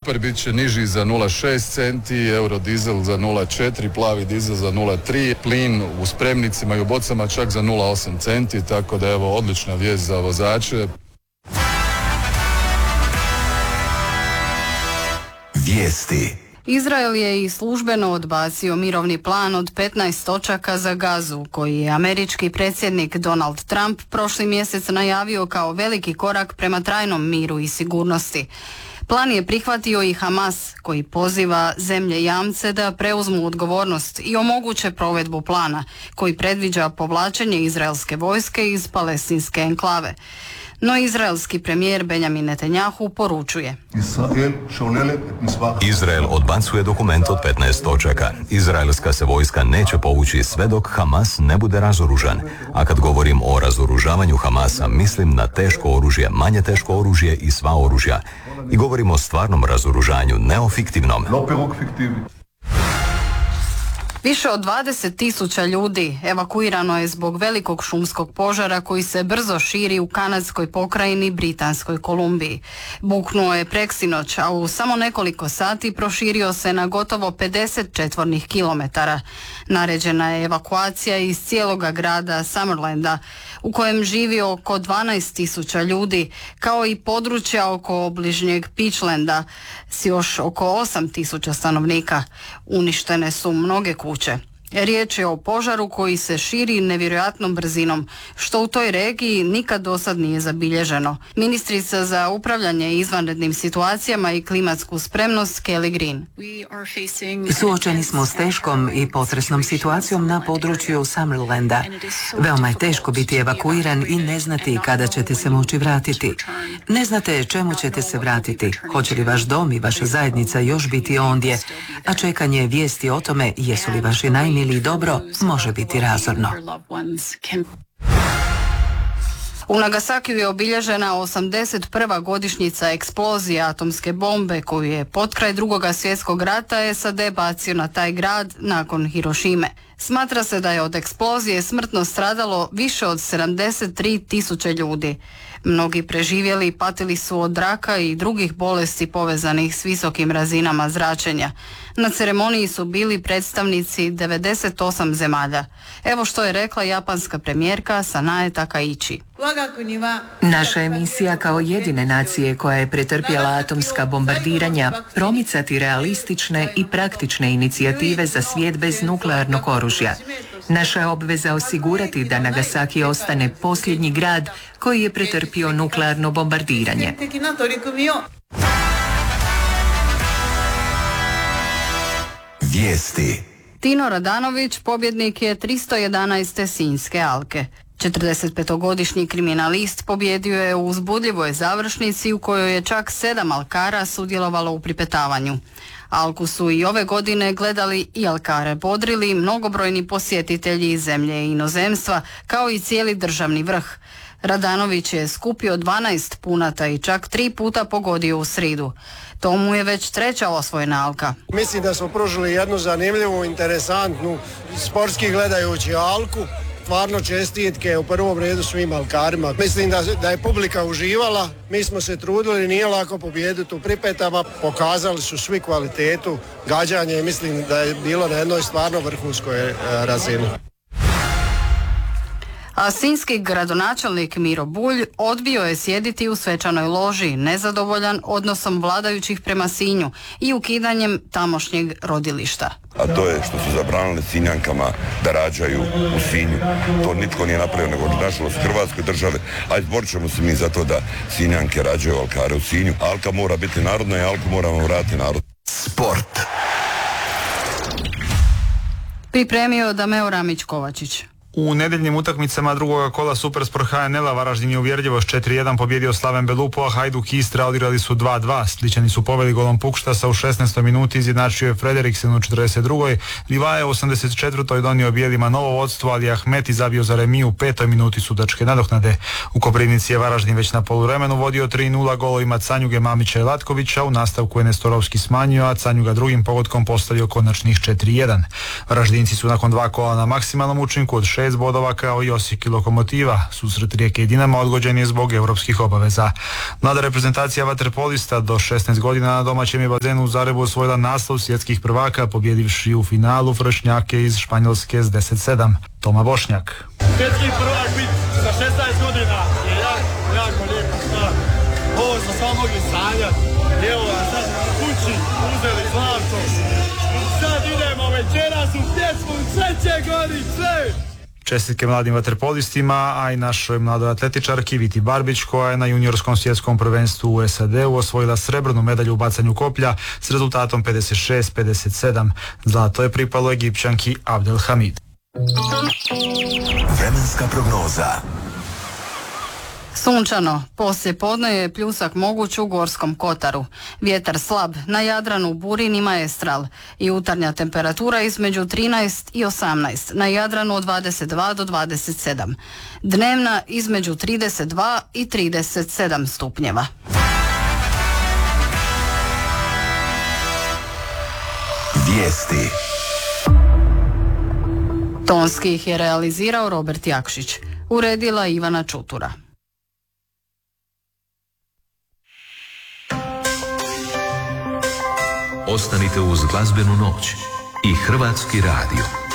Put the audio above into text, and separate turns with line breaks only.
super bit će niži za 0,6 centi, eurodizel za 0,4, plavi dizel za 0,3, plin u spremnicima i u bocama čak za 0,8 centi, tako da evo odlična vijest za vozače.
Vijesti.
Izrael je i službeno odbacio mirovni plan od 15 točaka za Gazu, koji je američki predsjednik Donald Trump prošli mjesec najavio kao veliki korak prema trajnom miru i sigurnosti. Plan je prihvatio i Hamas, koji poziva zemlje jamce da preuzmu odgovornost i omoguće provedbu plana, koji predviđa povlačenje izraelske vojske iz palestinske enklave. No izraelski premijer Benjamin Netanjahu poručuje:
Izrael odbacuje dokument od 15 točaka. Izraelska se vojska neće povući sve dok Hamas ne bude razoružan. A kad govorim o razoružavanju Hamasa, mislim na teško oružje, manje teško oružje i sva oružja. I govorimo o stvarnom razoružanju, ne o fiktivnom.
Više od 20.000 ljudi evakuirano je zbog velikog šumskog požara koji se brzo širi u kanadskoj pokrajini Britanskoj Kolumbiji. Buknuo je preksinoć, a u samo nekoliko sati proširio se na gotovo 50 četvornih kilometara. Naređena je evakuacija iz cijeloga grada Summerlanda, u kojem živi oko 12.000 ljudi, kao i područja oko obližnjeg Peachlanda s još oko 8.000 stanovnika. Uništene su mnoge kuće. Riječ je o požaru koji se širi nevjerojatnom brzinom, što u toj regiji nikad dosad nije zabilježeno. Ministrica za upravljanje izvanrednim situacijama i klimatsku spremnost Kelly Green:
Suočeni smo s teškom i potresnom situacijom na području Summerlanda. Veoma je teško biti evakuiran i ne znati kada ćete se moći vratiti. Ne znate čemu ćete se vratiti, hoće li vaš dom i vaša zajednica još biti ondje, a čekanje vijesti o tome jesu li vaši najmiliji ili dobro može biti razorno.
U Nagasakiju je obilježena 81. godišnjica eksplozije atomske bombe koju je potkraj Drugog svjetskog rata SAD bacio na taj grad nakon Hirošime. Smatra se da je od eksplozije smrtno stradalo više od 73.000 ljudi. Mnogi preživjeli patili su od raka i drugih bolesti povezanih s visokim razinama zračenja. Na ceremoniji su bili predstavnici 98 zemalja. Evo što je rekla japanska premijerka Sanae Takaichi.
Naša je misija kao jedine nacije koja je pretrpjela atomska bombardiranja promicati realistične i praktične inicijative za svijet bez nuklearnog oružja. Naša je obveza osigurati da Nagasaki ostane posljednji grad koji je pretrpio nuklearno bombardiranje.
Vijesti.
Tino Radanović pobjednik je 311. Sinjske alke. 45-godišnji kriminalist pobjedio je u uzbudljivoj završnici u kojoj je čak 7 alkara sudjelovalo u pripetavanju. Alku su i ove godine gledali i alkare bodrili mnogobrojni posjetitelji iz zemlje i inozemstva, kao i cijeli državni vrh. Radanović je skupio 12 punata i čak 3 puta pogodio u sridu. To mu je već 3. osvojena alka.
Mislim da smo pružili jednu zanimljivu, interesantnu, sportski gledajući alku. Stvarno čestitke u prvom redu svim alkarima. Mislim da je publika uživala, mi smo se trudili, nije lako pobijediti u pripetama, pokazali su svi kvalitetu, gađanje, mislim da je bilo na jednoj stvarno vrhunskoj razini.
A sinjski gradonačelnik Miro Bulj odbio je sjediti u svečanoj loži, nezadovoljan odnosom vladajućih prema Sinju i ukidanjem tamošnjeg rodilišta.
A to je što su zabranili Sinjankama da rađaju u Sinju. To nitko nije napravio nego nažalost Hrvatskoj države, a izborit ćemo se mi za to da Sinjanke rađaju alkare u Sinju. Alka mora biti narodna i alku moramo vratiti narod.
Sport.
Pripremio Dameo Ramić-Kovačić.
U nedjeljnim utakmicama drugoga kola Supersport HNL-a Varaždin je uvjerljivo s 4-1 pobjedio Slaven Belupo, a Hajduk i Istra odigrali su 2-2. Sličani su poveli golom Pukštasa u 16. minuti, izjednačio je Frederiksen u 42. Livaje u 84. donio bijelima novo vodstvo, ali Ahmeti zabio za remiju u 5. minuti sudačke nadoknade. U Koprivnici je Varaždin već na poluvremenu vodio 3-0 golovima Canjuge, Mamića i Latkovića. U nastavku je Nestorovski smanjio, a Canjuga drugim pogodkom postavio konačnih 4-1. Varaždinci su nakon 2 kola na maksimalnom učinku od 6 bodova kao i Osijek i Lokomotiva. Susret Rijeke i Dinama odgođen je zbog europskih obaveza. Mlada reprezentacija vaterpolista do 16 godina na domaćem je bazenu u Zagrebu osvojila naslov svjetskih prvaka, pobjedivši u finalu vršnjake iz Španjolske s 10-7. Toma Bošnjak.
Svjetski prvak biti sa 16 godina je jako lijepo stvar. Ovo smo samo mogli sanjati. Evo sad kući uzeli zlato. Sad idemo večeras u pjesmu Treće Gorice.
Čestitke mladim vaterpolistima, a i našoj mladoj atletičarki Viti Barbić, koja je na juniorskom svjetskom prvenstvu u SAD-u osvojila srebrnu medalju u bacanju koplja s rezultatom 56-57. Zlato je pripalo Egipćanki Abdel Hamid.
Vremenska prognoza.
Sunčano, poslije podne je pljusak moguć u Gorskom Kotaru. Vjetar slab, na Jadranu buri ni maestral i jutarnja temperatura između 13 i 18, na Jadranu od 22 do 27. Dnevna između 32 i 37 stupnjeva.
Vijesti.
Tonski ih je realizirao Robert Jakšić. Uredila Ivana Čutura.
Ostanite uz glazbenu noć i Hrvatski radio.